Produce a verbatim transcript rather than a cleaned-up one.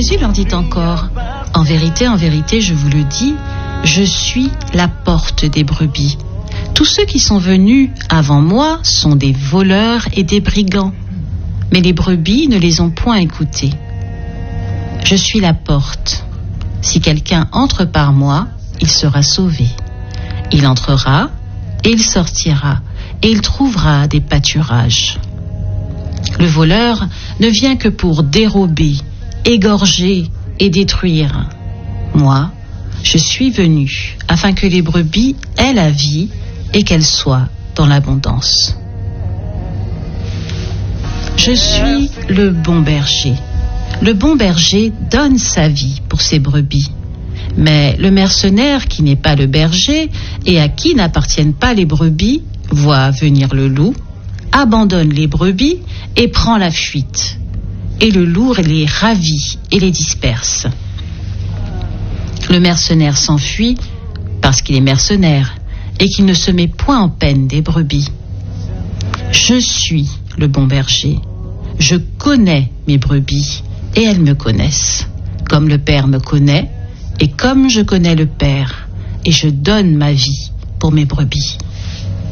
Jésus leur dit encore, « En vérité, en vérité, je vous le dis, je suis la porte des brebis. Tous ceux qui sont venus avant moi sont des voleurs et des brigands, mais les brebis ne les ont point écoutés. Je suis la porte. Si quelqu'un entre par moi, il sera sauvé. Il entrera et il sortira, et il trouvera des pâturages. Le voleur ne vient que pour dérober, égorger et détruire. Moi, je suis venu afin que les brebis aient la vie et qu'elles soient dans l'abondance. Je suis le bon berger. Le bon berger donne sa vie pour ses brebis. Mais le mercenaire qui n'est pas le berger et à qui n'appartiennent pas les brebis voit venir le loup, abandonne les brebis et prend la fuite. Et le loup les ravit et les disperse. Le mercenaire s'enfuit parce qu'il est mercenaire et qu'il ne se met point en peine des brebis. Je suis le bon berger. Je connais mes brebis et elles me connaissent, comme le Père me connaît et comme je connais le Père, et je donne ma vie pour mes brebis.